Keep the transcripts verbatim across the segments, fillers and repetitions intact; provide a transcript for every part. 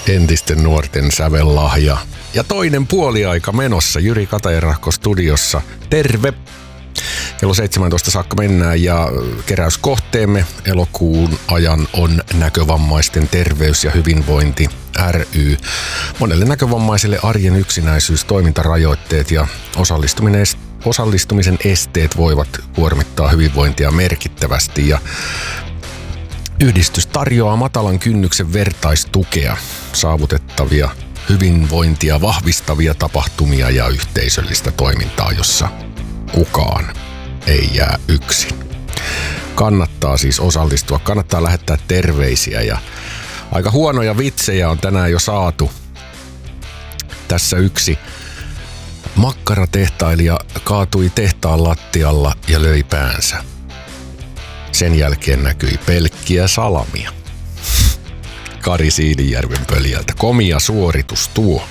Entisten nuorten sävellahja. Ja toinen puoliaika menossa Jyri Katajarahko studiossa. Terve! Kello seitsemäntoista saakka mennään ja keräyskohteemme elokuun ajan on Näkövammaisten terveys ja hyvinvointi ry. Monelle näkövammaiselle arjen yksinäisyys, toimintarajoitteet ja osallistuminen, osallistumisen esteet voivat kuormittaa hyvinvointia merkittävästi. Ja yhdistys tarjoaa matalan kynnyksen vertaistukea, saavutettavia hyvinvointia vahvistavia tapahtumia ja yhteisöllistä toimintaa, jossa kukaan ei jää yksin. Kannattaa siis osallistua, kannattaa lähettää terveisiä ja aika huonoja vitsejä on tänään jo saatu. Tässä yksi makkaratehtailija kaatui tehtaan lattialla ja löi päänsä. Sen jälkeen näkyi pelkkiä salamia. Kari Siilinjärven pöljältä. Komia suoritus tuo.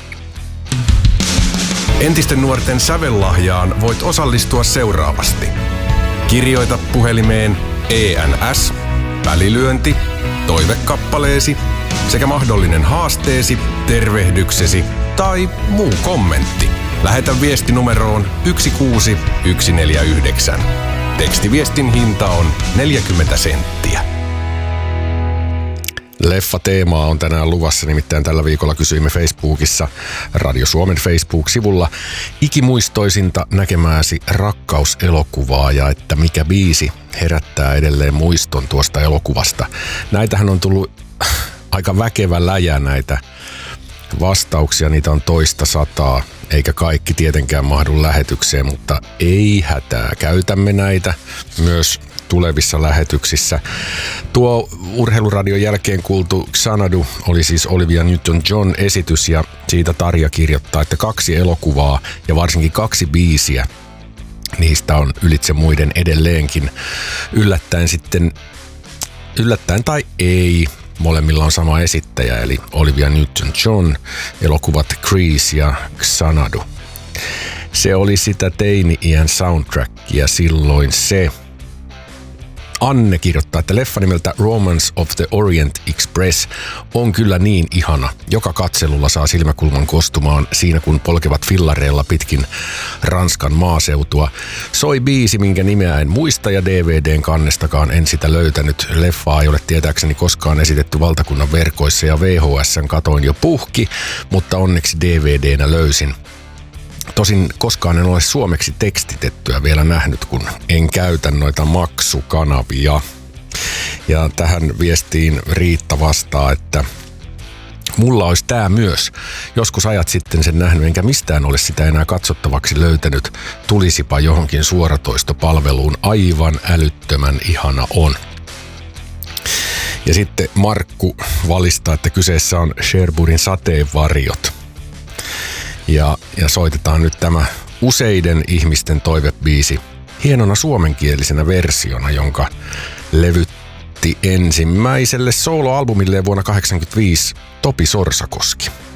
Entisten nuorten sävellahjaan voit osallistua seuraavasti. Kirjoita puhelimeen E N S, välilyönti, toivekappaleesi sekä mahdollinen haasteesi, tervehdyksesi tai muu kommentti. Lähetä viesti numeroon yksi kuusi yksi neljä yhdeksän. Tekstiviestin hinta on neljäkymmentä senttiä. Leffa-teemaa on tänään luvassa, nimittäin tällä viikolla kysyimme Facebookissa Radio Suomen Facebook-sivulla ikimuistoisinta näkemääsi rakkauselokuvaa ja että mikä biisi herättää edelleen muiston tuosta elokuvasta. Näitähän on tullut aika väkevä läjä näitä vastauksia, niitä on toista sataa, eikä kaikki tietenkään mahdu lähetykseen, mutta ei hätää, käytämme näitä myös tulevissa lähetyksissä. Tuo Urheiluradion jälkeen kuultu Xanadu oli siis Olivia Newton-John esitys ja siitä Tarja kirjoittaa, että kaksi elokuvaa ja varsinkin kaksi biisiä, niistä on ylitse muiden edelleenkin. Yllättäen sitten, yllättäen tai ei, molemmilla on sama esittäjä eli Olivia Newton-John, elokuvat Grease ja Xanadu. Se oli sitä teini-iän soundtrackia silloin se. Anne kirjoittaa, että leffa nimeltä Romance of the Orient Express on kyllä niin ihana. Joka katselulla saa silmäkulman kostumaan siinä, kun polkevat fillareilla pitkin Ranskan maaseutua. Soi biisi, minkä nimeä en muista ja D V D:n kannestakaan en sitä löytänyt. Leffaa ei ole tietääkseni koskaan esitetty valtakunnan verkoissa ja V H S:n katoin jo puhki, mutta onneksi D V D:nä löysin. Tosin koskaan en ole suomeksi tekstitettyä vielä nähnyt, kun en käytä noita maksukanavia. Ja tähän viestiin Riitta vastaa, että mulla olisi tää myös. Joskus ajat sitten sen nähnyt, enkä mistään ole sitä enää katsottavaksi löytänyt. Tulisipa johonkin suoratoistopalveluun, aivan älyttömän ihana on. Ja sitten Markku valistaa, että kyseessä on Sherburin Sateenvarjot. Ja, ja soitetaan nyt tämä useiden ihmisten toivebiisi hienona suomenkielisenä versiona, jonka levytti ensimmäiselle soloalbumilleen vuonna kahdeksankymmentäviisi Topi Sorsakoski.